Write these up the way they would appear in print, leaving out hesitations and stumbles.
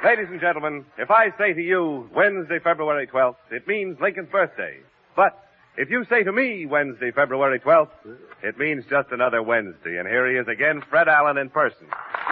Ladies and gentlemen, if I say to you Wednesday, February 12th, it means Lincoln's birthday. But if you say to me Wednesday, February 12th, it means just another Wednesday. And here he is again, Fred Allen in person.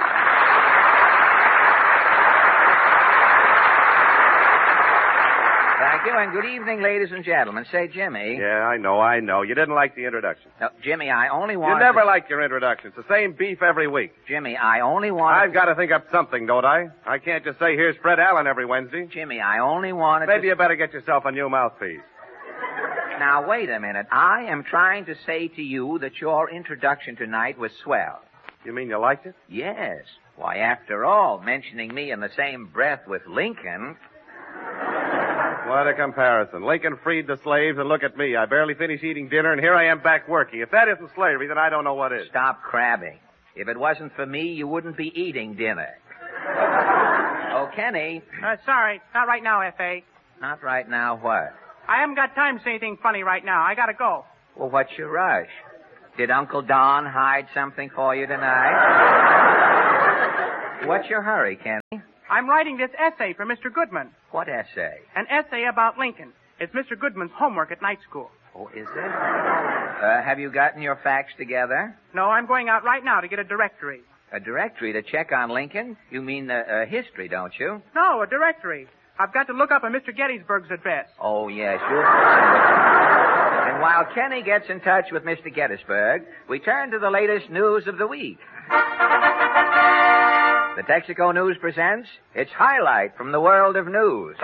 Thank you, and good evening, ladies and gentlemen. Say, Jimmy. Yeah, I know. You didn't like the introduction. No, Jimmy, I only want. You never like your introductions. The same beef every week. Jimmy, I only want. I've got to think up something, don't I? I can't just say, here's Fred Allen every Wednesday. Jimmy, I only wanted Maybe you better get yourself a new mouthpiece. Now, wait a minute. I am trying to say to you that your introduction tonight was swell. You mean you liked it? Yes. Why, after all, mentioning me in the same breath with Lincoln... What a comparison. Lincoln freed the slaves, and look at me. I barely finished eating dinner, and here I am back working. If that isn't slavery, then I don't know what is. Stop crabbing. If it wasn't for me, you wouldn't be eating dinner. Oh, Kenny. Sorry, not right now, F.A. Not right now what? I haven't got time to say anything funny right now. I gotta go. Well, what's your rush? Did Uncle Don hide something for you tonight? What's your hurry, Kenny? I'm writing this essay for Mr. Goodman. What essay? An essay about Lincoln. It's Mr. Goodman's homework at night school. Oh, is it? Have you gotten your facts together? No, I'm going out right now to get a directory. A directory to check on Lincoln? You mean history, don't you? No, a directory. I've got to look up a Mr. Gettysburg's address. Oh, yes, you'll find it. And while Kenny gets in touch with Mr. Gettysburg, we turn to the latest news of the week. The Texaco News presents its highlight from the world of news.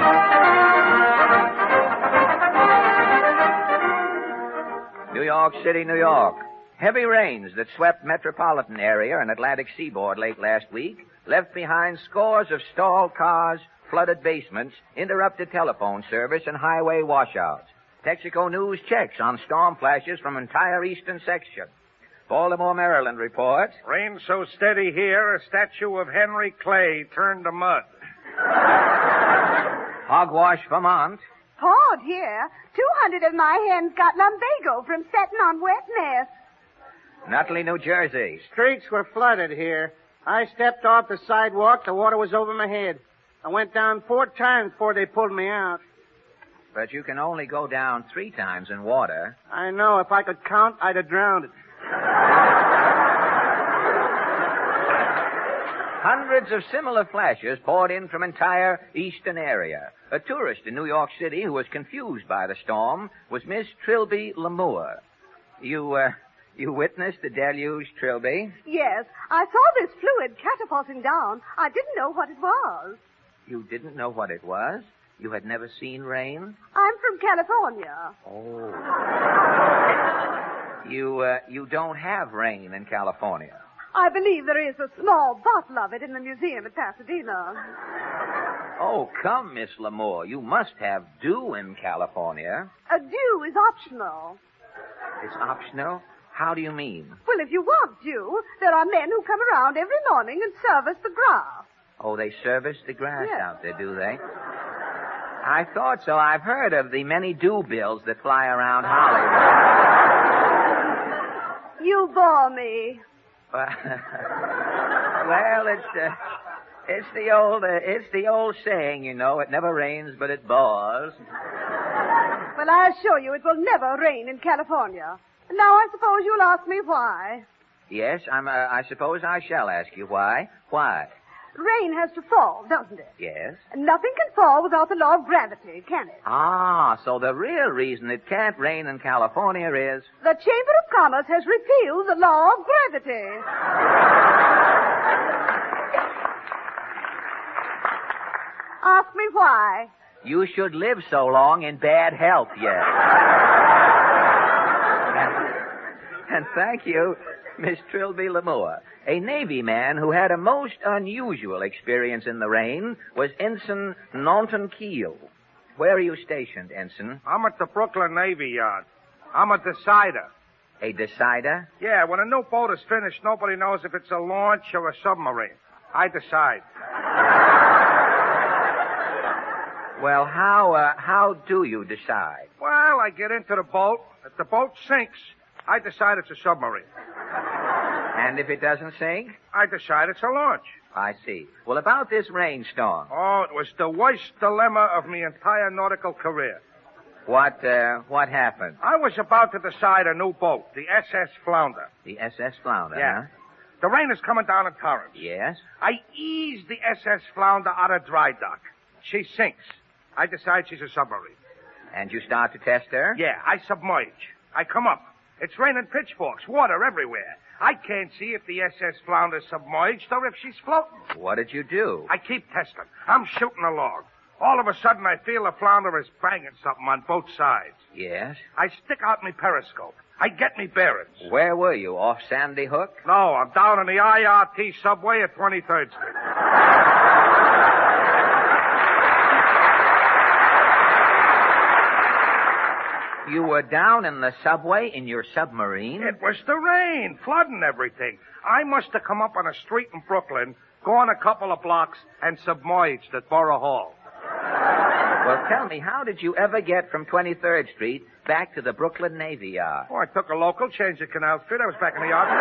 New York City, New York. Heavy rains that swept metropolitan area and Atlantic seaboard late last week left behind scores of stalled cars, flooded basements, interrupted telephone service, and highway washouts. Texaco News checks on storm flashes from entire eastern section. Baltimore, Maryland reports. Rain so steady here, a statue of Henry Clay turned to mud. Hogwash, Vermont. Pawed here. 200 of my hens got lumbago from setting on wet nests. Nutley, New Jersey. Streets were flooded here. I stepped off the sidewalk. The water was over my head. I went down 4 times before they pulled me out. But you can only go down 3 times in water. I know. If I could count, I'd have drowned it. Hundreds of similar flashes poured in from entire eastern area. A tourist in New York City who was confused by the storm was Miss Trilby Lamour. You witnessed the deluge, Trilby? Yes, I saw this fluid catapulting down. I didn't know what it was. You didn't know what it was? You had never seen rain? I'm from California. Oh. You don't have rain in California. I believe there is a small bottle of it in the museum at Pasadena. Oh, come, Miss Lamour. You must have dew in California. A dew is optional. It's optional? How do you mean? Well, if you want dew, there are men who come around every morning and service the grass. Oh, they service the grass Yes. out there, do they? I thought so. I've heard of the many dew bills that fly around Hollywood. You bore me. Well, it's the old saying, you know. It never rains, but it bores. Well, I assure you it will never rain in California. Now I suppose you'll ask me why. Yes, I suppose I shall ask you why. Why? Rain has to fall, doesn't it? Yes. Nothing can fall without the law of gravity, can it? Ah, so the real reason it can't rain in California is... The Chamber of Commerce has repealed the law of gravity. Ask me why. You should live so long in bad health yet. And thank you, Miss Trilby Lamour. A Navy man who had a most unusual experience in the rain was Ensign Naunton Keel. Where are you stationed, Ensign? I'm at the Brooklyn Navy Yard. I'm a decider. A decider? Yeah, when a new boat is finished, nobody knows if it's a launch or a submarine. I decide. Well, how do you decide? Well, I get into the boat. If the boat sinks, I decide it's a submarine. And if it doesn't sink? I decide it's a launch. I see. Well, about this rainstorm, Oh, it was the worst dilemma of my entire nautical career. what happened? I was about to decide a new boat, the SS Flounder. The SS Flounder, Yeah. huh? The rain is coming down in torrents. Yes? I ease the SS Flounder out of dry dock. She sinks. I decide she's a submarine. And you start to test her? Yeah, I submerge. I come up. It's raining pitchforks, water everywhere. I can't see if the SS Flounder's submerged or if she's floating. What did you do? I keep testing. I'm shooting along. All of a sudden, I feel the flounder is banging something on both sides. Yes? I stick out my periscope. I get me bearings. Where were you? Off Sandy Hook? No, I'm down on the IRT subway at 23rd Street. You were down in the subway in your submarine? It was the rain, flooding everything. I must have come up on a street in Brooklyn, gone a couple of blocks, and submerged at Borough Hall. Well, tell me, how did you ever get from 23rd Street back to the Brooklyn Navy Yard? Oh, I took a local, changed the canal street. I was back in the yard.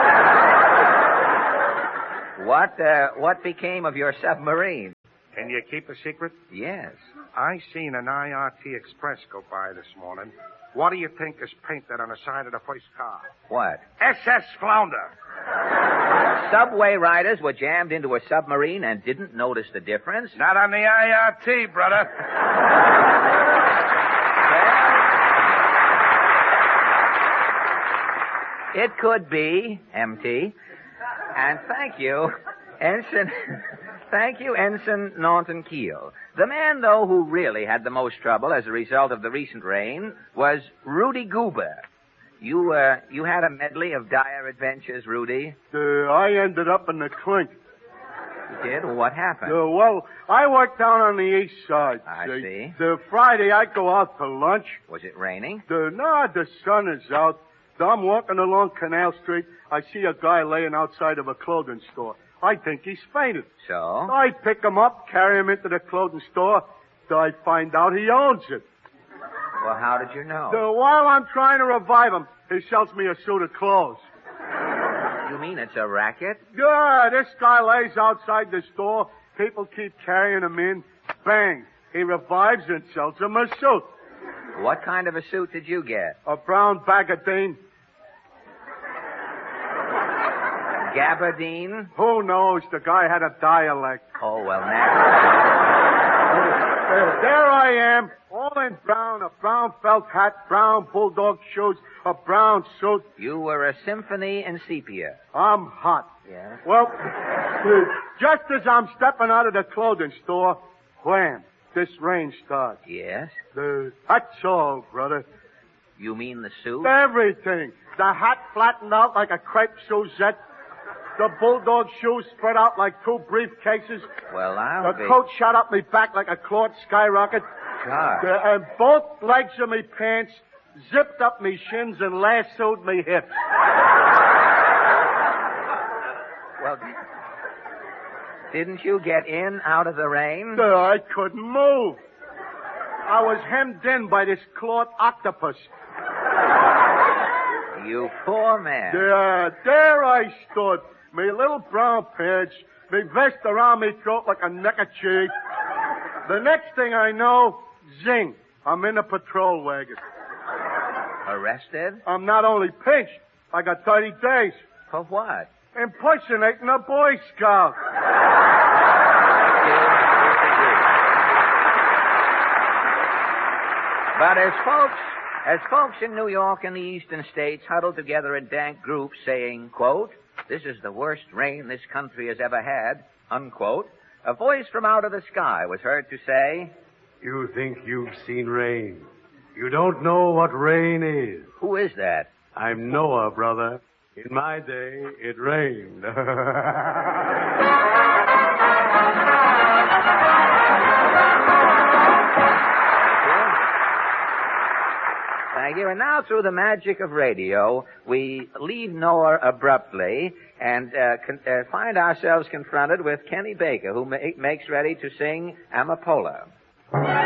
What became of your submarine? Can you keep a secret? Yes. I seen an IRT Express go by this morning. What do you think is painted on the side of the first car? What? SS Flounder. Subway riders were jammed into a submarine and didn't notice the difference? Not on the IRT, brother. It could be, MT. And thank you, Ensign Norton Keel. The man, though, who really had the most trouble as a result of the recent rain was Rudy Goober. You had a medley of dire adventures, Rudy. I ended up in the clink. You did? Well, what happened? Well, I work down on the east side. I see. The Friday I go out to lunch. Was it raining? The sun is out. I'm walking along Canal Street. I see a guy laying outside of a clothing store. I think he's fainted. So? I pick him up, carry him into the clothing store. I find out he owns it. Well, how did you know? While I'm trying to revive him, he sells me a suit of clothes. You mean it's a racket? Yeah, this guy lays outside the store. People keep carrying him in. Bang. He revives and sells him a suit. What kind of a suit did you get? A brown Bagadine. Gabardine? Who knows? The guy had a dialect. Oh, well, now. There I am, all in brown, a brown felt hat, brown bulldog shoes, a brown suit. You were a symphony in sepia. I'm hot. Yeah? Well, just as I'm stepping out of the clothing store, wham, this rain starts. Yes? That's all, brother. You mean the suit? Everything. The hat flattened out like a crepe Suzette. The bulldog shoes spread out like two briefcases. Well, The coat shot up me back like a clawed skyrocket. God. And both legs of me pants zipped up me shins and lassoed me hips. Well, didn't you get in out of the rain? I couldn't move. I was hemmed in by this clawed octopus. You poor man. There I stood. Me little brown pants, me vest around me throat like a neckerchief. The next thing I know, zing, I'm in a patrol wagon. Arrested? I'm not only pinched, I got 30 days. For what? Impersonating a Boy Scout. But as folks in New York and the eastern states huddled together in dank groups saying, quote, "This is the worst rain this country has ever had," unquote, a voice from out of the sky was heard to say, "You think you've seen rain. You don't know what rain is." Who is that? I'm Noah, brother. In my day, it rained. Thank you. And now, through the magic of radio, we leave Noah abruptly and find ourselves confronted with Kenny Baker, who makes ready to sing Amapola.